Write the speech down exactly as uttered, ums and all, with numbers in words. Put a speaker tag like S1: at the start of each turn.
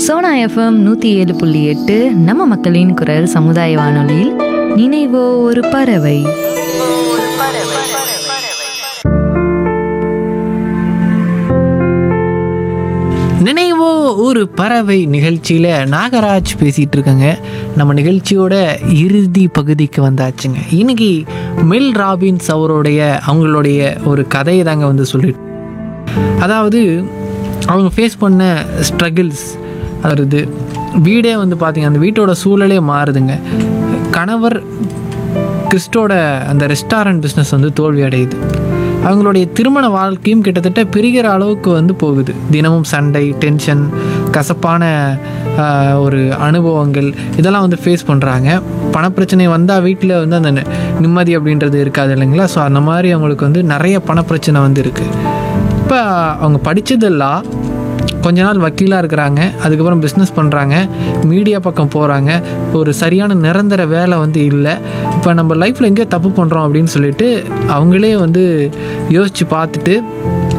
S1: Sona FM நூற்றி ஏழு புள்ளி எட்டு நம்ம மக்களின் குரல் சமுதாய வானொலியில் நினைவோ ஒரு பறவை.
S2: நினைவோ ஒரு பறவை நிகழ்ச்சியில் நாகராஜ் பேசிகிட்டு இருக்கேங்க. நம்ம நிகழ்ச்சியோட இறுதி பகுதிக்கு வந்தாச்சுங்க. இன்னைக்கு மெல் ராபின்ஸ் அவருடைய அவங்களுடைய ஒரு கதையை தாங்க வந்து சொல்லிட்டு, அதாவது அவங்க ஃபேஸ் பண்ண ஸ்ட்ரகிள்ஸ் வருது. வீடே வந்து பார்த்திங்க, அந்த வீட்டோட சூழலே மாறுதுங்க. கணவர் கிறிஸ்டோட அந்த ரெஸ்டாரண்ட் பிஸ்னஸ் வந்து தோல்வி அடையுது. அவங்களுடைய திருமண வாழ்க்கையும் கிட்டத்தட்ட பிரிகிற அளவுக்கு வந்து போகுது. தினமும் சண்டை, டென்ஷன், கசப்பான ஒரு அனுபவங்கள் இதெல்லாம் வந்து ஃபேஸ் பண்ணுறாங்க. பணப்பிரச்சனை வந்தால் வீட்டில் வந்து அந்த நிம்மதி அப்படின்றது இருக்காது இல்லைங்களா? ஸோ அந்த மாதிரி அவங்களுக்கு வந்து நிறைய பணப்பிரச்சனை வந்து இருக்குது. இப்போ அவங்க படித்ததெல்லாம் கொஞ்ச நாள் வக்கீலாக இருக்கிறாங்க, அதுக்கப்புறம் பிஸ்னஸ் பண்ணுறாங்க, மீடியா பக்கம் போகிறாங்க. ஒரு சரியான நிரந்தர வேலை வந்து இல்லை. இப்போ நம்ம லைஃப்பில் எங்கேயோ தப்பு பண்ணுறோம் அப்படின்னு சொல்லிட்டு அவங்களே வந்து யோசித்து பார்த்துட்டு